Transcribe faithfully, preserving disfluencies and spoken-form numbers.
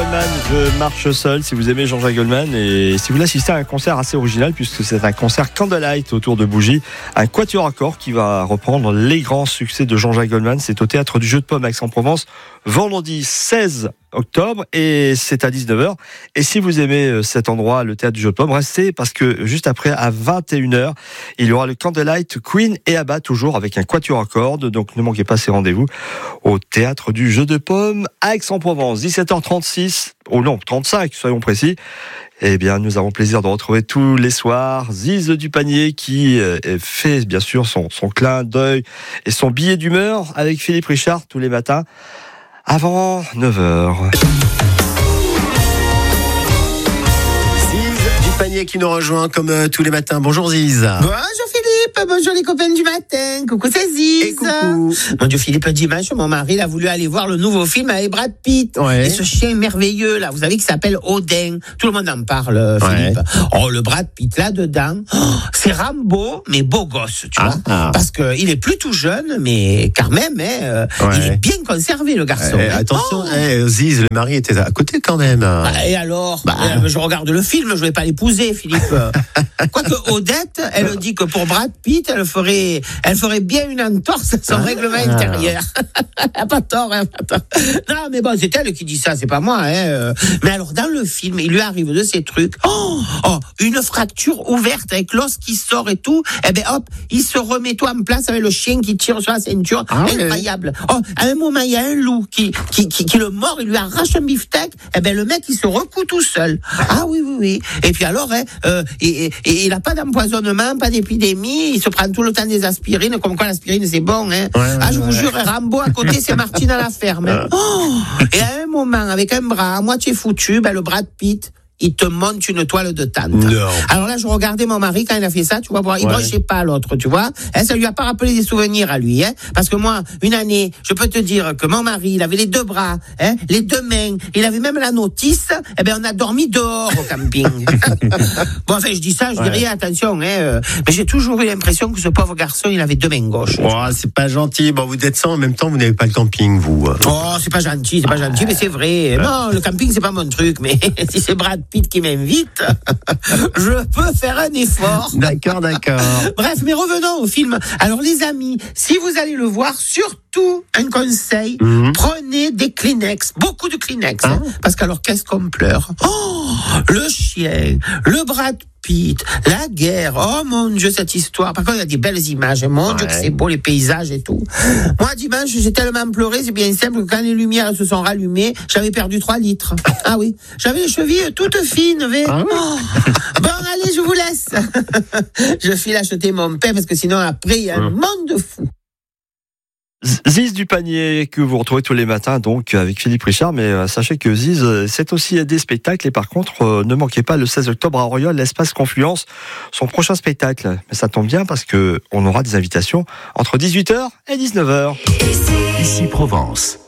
Goldman, je marche seul, si vous aimez Jean-Jacques Goldman et si vous l'assistez à un concert assez original puisque c'est un concert Candlelight autour de bougies, un quatuor à corps qui va reprendre les grands succès de Jean-Jacques Goldman. C'est au Théâtre du Jeu de Paume à Aix-en-Provence, vendredi seize octobre et c'est à dix-neuf heures. Et si vous aimez cet endroit, le Théâtre du Jeu de Paume, restez parce que juste après, à vingt et une heures, il y aura le Candlelight, Queen et Abba, toujours avec un quatuor à cordes. Donc ne manquez pas ces rendez-vous au Théâtre du Jeu de Paume à Aix-en-Provence. dix-sept heures trente-six, oh non, trente-cinq, soyons précis. Eh bien, nous avons le plaisir de retrouver tous les soirs Ziz du Panier qui euh, fait bien sûr son, son clin d'œil et son billet d'humeur avec Philippe Richard tous les matins avant neuf heures. Ziz du Panier qui nous rejoint comme euh, tous les matins. Bonjour Ziz. Bonjour Philippe, bonjour les copains du matin. Coucou, c'est Ziz. Et coucou. Mon Dieu Philippe, dimanche, mon mari il a voulu aller voir le nouveau film avec Brad Pitt. Ouais. Et ce chien merveilleux là, vous savez, qui s'appelle Odin. Tout le monde en parle, Philippe. Ouais. Oh, le Brad Pitt là-dedans, oh, c'est Rambo, mais beau gosse, tu ah, vois. Ah. Parce qu'il est plus tout jeune, mais quand même, hein, ouais. Il est bien conservé, le garçon. Eh, hein. Attention, oh. eh, Ziz, le mari était à côté quand même. Bah, et alors bah. euh, Je regarde le film, je vais pas l'épouser, Philippe. Quoique Odette, elle dit que pour Brad Pitt, elle ferait, elle ferait bien une entorse à son ah. règlement intérieur. Pas tort, hein, pas tort. Non, mais bon, c'est elle qui dit ça, c'est pas moi. Hein. Mais alors, dans le film, il lui arrive de ces trucs. Oh, oh, une fracture ouverte avec l'os qui sort et tout. Eh ben, hop, il se remet tout en place avec le chien qui tire sur la ceinture. Ah, incroyable. Okay. Oh, à un moment, il y a un loup qui, qui, qui, qui le mord, il lui arrache un beefsteak. Eh ben, le mec, il se recoue tout seul. Ah oui, oui, oui. Et puis alors, hein, euh, et, et, et il a pas d'empoisonnement, pas d'épidémie. Il se prend tout le temps des aspirines, comme quoi l'aspirine c'est bon, hein. Ouais, ah, je vous ouais. jure, Rambo à côté, c'est Martine à la ferme. Hein. Oh, et à un moment, avec un bras à moitié foutu, ben, le Brad Pitt, il te monte une toile de tente. Non. Alors là, je regardais mon mari quand il a fait ça, tu vois, voir, il ouais. brochait pas l'autre, tu vois. Hein, ça lui a pas rappelé des souvenirs à lui, hein. Parce que moi, une année, je peux te dire que mon mari, il avait les deux bras, hein, les deux mains, il avait même la notice, eh ben, on a dormi dehors au camping. Bon, enfin, je dis ça, je ouais. dis rien, attention, hein, mais j'ai toujours eu l'impression que ce pauvre garçon, il avait deux mains gauches. Oh, c'est pas gentil. Bon, vous êtes sans, en même temps, vous n'avez pas le camping, vous. Oh, c'est pas gentil, c'est pas gentil, mais c'est vrai. Non, le camping, c'est pas mon truc, mais si c'est Brad Pitt qui m'invite, je peux faire un effort. D'accord, d'accord. Bref, mais revenons au film. Alors les amis, si vous allez le voir, surtout un conseil, mmh. prenez des Kleenex, beaucoup de Kleenex, ah. hein, parce qu'alors qu'est-ce qu'on pleure? Oh, le chien, le Brad Pitt, la guerre, oh mon Dieu, cette histoire. Par contre, il y a des belles images, mon ouais. Dieu que c'est beau, les paysages et tout. Moi, dimanche, j'ai tellement pleuré, c'est bien simple, que quand les lumières se sont rallumées, j'avais perdu trois litres. Ah oui, j'avais les chevilles toutes fines, mais... Ah oui. Oh. Bon, allez, je vous laisse. Je file acheter mon pain, parce que sinon, après, il y a un monde de fous. Ziz du Panier que vous retrouvez tous les matins donc avec Philippe Richard, mais euh, sachez que Ziz c'est aussi des spectacles et par contre euh, ne manquez pas le seize octobre à Auriol, l'espace Confluence, son prochain spectacle. Mais ça tombe bien parce que on aura des invitations entre dix-huit heures et dix-neuf heures. Ici Provence.